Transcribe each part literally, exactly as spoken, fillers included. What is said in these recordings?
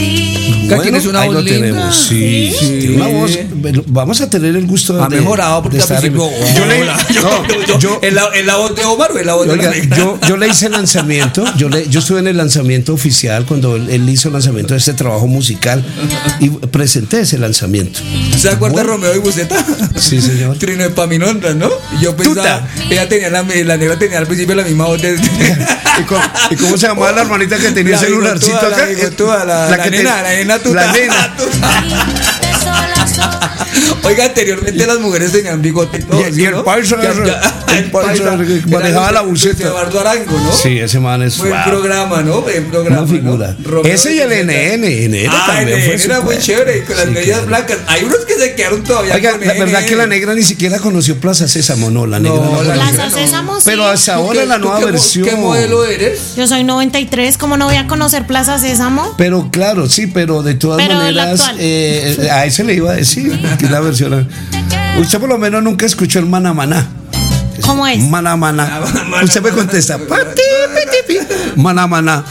ti. Bueno, tienes una ahí voz lo linda. tenemos. Sí, Sí. sí. Tiene una voz. Bueno, vamos a tener el gusto de. Ha mejorado porque de al estar en- principio. Yo le, Hola. no, Yo- yo- ¿Es la, es la voz de Omar o es la voz de Oiga, la negra? yo, yo le hice el lanzamiento, yo, le, yo estuve en el lanzamiento oficial cuando él, él hizo el lanzamiento de este trabajo musical y presenté ese lanzamiento. ¿Se acuerda Bueno. Romeo y Buceta? Sí, señor. Trino de Paminondas, ¿no? Y yo pensaba, Tuta. ella tenía la, la negra tenía al principio la misma voz de. ¿Y cómo, y cómo se llamaba la hermanita que tenía La el celularcito bigotuda, acá? la bigotuda, la- la que nena, te- la nena tuta. La nena. Oiga, anteriormente las mujeres tenían bigote y todo. Y- y ¿sí, el no? paisa, Que- el que- el paisa que Era manejaba Luis- la buceta. Luis Eduardo Arango, ¿no? Sí, ese man es Buen wow, programa, ¿no? Buen programa. una figura. ¿no? Romeo Ese y el Buceta. N N, N N Ah, también N fue N era muy súper. chévere, con las Sí, medias claro. blancas. Hay unos que se quedaron todavía Oiga, con la verdad N N. que la negra ni siquiera conoció Plaza Sésamo, no, la negra No, no, la conoció. negra Plaza Sésamo, sí. Pero hasta ¿Tú ahora qué- la tú nueva qué mo- versión. ¿Qué modelo eres? Yo soy noventa y tres, ¿cómo no voy a conocer Plaza Sésamo? Pero claro, sí, pero de todas Pero la maneras, actual. eh, a ese le iba a decir que es la versión. Usted por lo menos nunca escuchó el Maná Maná. ¿Cómo es? Maná Maná. Maná, Usted me maná, contesta, maná, pati, pati, pi. Maná Maná.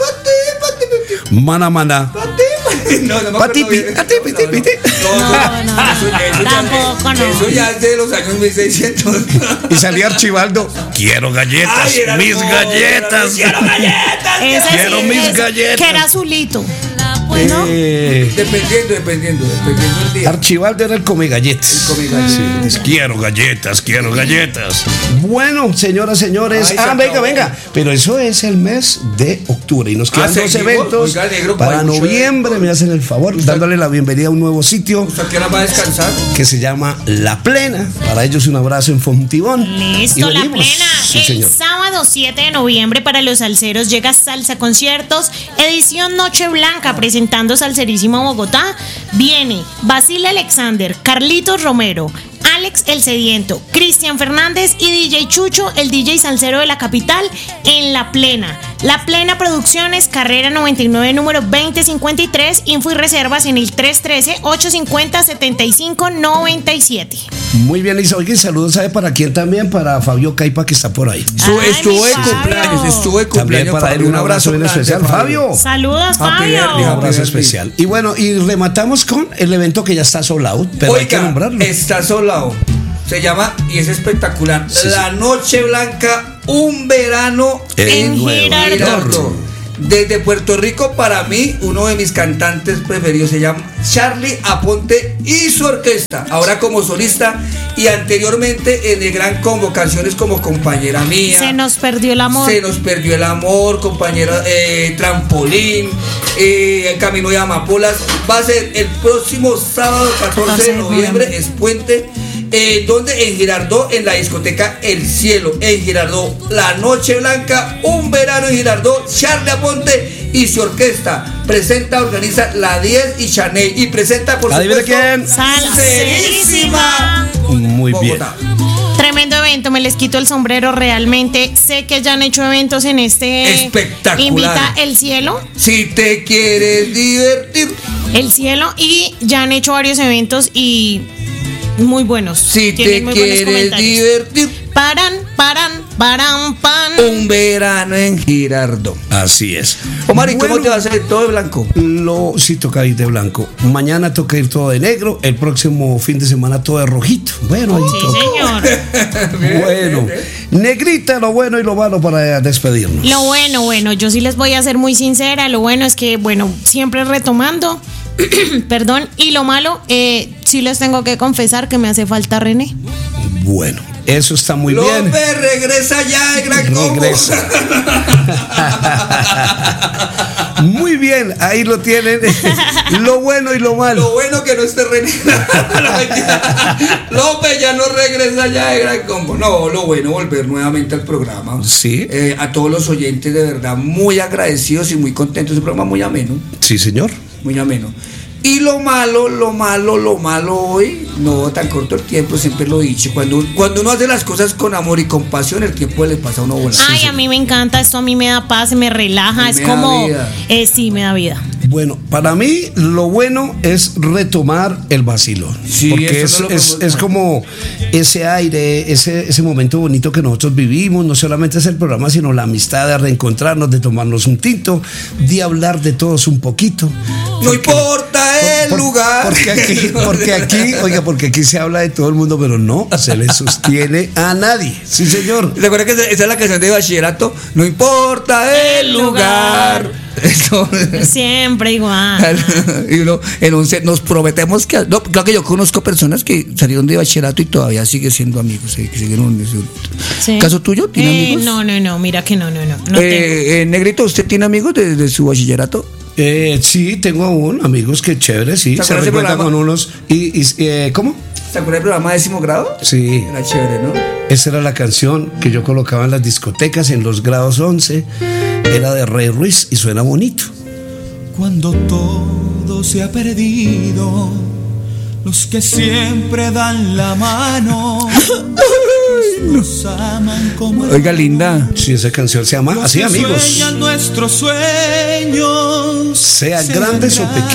Maná Maná. No, no me Pati, acuerdo pi, bien. pati, piti, piti. No, No, no. eso- eso ya- Tampoco, no. Eso ya es de los años mil seiscientos. Y salía Archibaldo. Quiero galletas, Ay, era- mis no, galletas. ¡Quiero galletas! Ese Quiero sí, mis ese- galletas. Que era azulito. ¿No? Eh, Dependiendo, dependiendo, dependiendo del día. Archibaldo era el come galletas. Come galletas. Sí, quiero galletas, quiero galletas. Bueno, señoras, señores. Ay, se ah, venga, acabó. venga. Pero eso es el mes de octubre y nos Ah, quedan dos ¿seguimos? eventos Oiga, negro, para hay mucho noviembre. evento. Me hacen el favor, dándole la bienvenida a un nuevo sitio ¿Usted a qué hora va a descansar? que se llama La Plena. Para ellos un abrazo en Fontibón. Listo, Y la venimos. plena. Sí, el señor. sábado siete de noviembre para los salseros llega Salsa Conciertos, edición Noche Blanca, presentando Salserísimo Bogotá. Viene Basile Alexander, Carlitos Romero, Alex El Sediento, Cristian Fernández y D J Chucho, el D J salsero de la capital, en La Plena. La Plena Producciones, carrera noventa y nueve, número veinte cincuenta y tres. Info y reservas en el tres uno tres, ocho cinco cero, setenta y cinco noventa y siete. Muy bien, Lisa. Oye, saludos, ¿sabe para quién también? Para Fabio Caipa, que está por ahí. Estuvo, Ay, estuvo mi de Fabio. cumpleaños, estuvo de También cumpleaños. para él Fabio. un abrazo bien grande, especial. Fabio. Saludos, Happy Fabio. birthday, Un abrazo Happy especial. Y bueno, y rematamos con el evento que ya está sold out, pero hay que Oiga, nombrarlo. está solado. Se llama, y es espectacular, Sí, La sí. Noche Blanca, un verano En en Girardot. Girardot. Desde Puerto Rico, para mí, uno de mis cantantes preferidos se llama Charlie Aponte y su orquesta, ahora como solista y anteriormente en el Gran Combo, canciones como Compañera Mía. Se nos perdió el amor. Se nos perdió el amor, compañera, eh, Trampolín, eh, Camino de Amapolas. Va a ser el próximo sábado catorce de noviembre, es puente. Eh, donde en Girardot, en la discoteca El Cielo, en Girardot, La Noche Blanca, un verano en Girardot, Charlie Aponte y su orquesta. Presenta, organiza La diez y Chanel. Y presenta, por ¿Adivina supuesto, quién? Salserísima. Muy bien. Bogotá. Tremendo evento, me les quito el sombrero realmente. Sé que ya han hecho eventos en este. Espectacular. Invita El Cielo. Si te quieres divertir, El Cielo. Y ya han hecho varios eventos y muy buenos. si Tienen te muy buenos quieres comentarios. divertir, Paran, paran, paran, pan. un verano en Girardot. Así es. Omar, ¿y cómo Bueno, te va a hacer todo de blanco? Lo, sí, toca ir de blanco. Mañana toca ir todo de negro. El próximo fin de semana todo de rojito. Bueno, ahí Sí, toca. señor. Bueno, negrita, lo bueno y lo malo para despedirnos. Lo bueno, bueno, yo sí les voy a ser muy sincera. Lo bueno es que, bueno, siempre retomando, perdón, y lo malo, eh, sí les tengo que confesar que me hace falta René. Bueno, eso está muy bien. López regresa ya el gran combo. Regresa. Muy bien, ahí lo tienen. Lo bueno y lo Lo malo. bueno que no esté René. No, mentira. López ya no regresa ya el gran combo. No, lo bueno, volver nuevamente al programa. Sí. Eh, a todos los oyentes, de verdad, muy agradecidos y muy contentos. Es un programa muy ameno. Sí, señor. Muy ameno. Y lo malo, lo malo, lo malo hoy, no tan corto el tiempo, siempre lo he dicho. Cuando, cuando uno hace las cosas con amor y con pasión, el tiempo le pasa a uno volando. Ay, a mí me encanta esto, a mí me da paz, me relaja, Y es me da como, vida. eh, sí, me da vida. Bueno, para mí lo bueno es retomar el vacilón. Sí, porque es, eso no lo es, podemos- es como ese aire, ese, ese momento bonito que nosotros vivimos. No solamente es el programa, sino la amistad, de reencontrarnos, de tomarnos un tinto, de hablar de todos un poquito. No importa el Por- lugar. Porque aquí, porque aquí, oiga, porque aquí se habla de todo el mundo, pero no se le sostiene a nadie. Sí, señor. ¿Te acuerdas que esa esa es la canción de bachillerato? No importa el El lugar. lugar. Eso. Siempre igual. Y uno, en once nos prometemos que. No, claro que yo conozco personas que salieron de bachillerato y todavía siguen siendo amigos. eh, que siguen un- Sí. ¿Caso tuyo? ¿Tiene Eh, amigos? No, no, no, mira que no, no, no. no tengo. Eh, eh, Negrito, ¿usted tiene amigos de, de su bachillerato? Eh, sí, tengo aún amigos que chévere, sí. ¿Se Se acuerda ese recuerdan programa? con unos. Y, y, eh, ¿Cómo? ¿Se acuerda del programa décimo grado? Sí. Era chévere, ¿no? Esa era la canción que yo colocaba en las discotecas en los grados once. Era de Rey Ruiz y suena bonito. Cuando todo se ha perdido, los que siempre dan la mano nos aman como el Oiga, linda. Sí, esa canción se llama los Así, que amigos. sueñan nuestros sueños, Sean grandes o pequeños.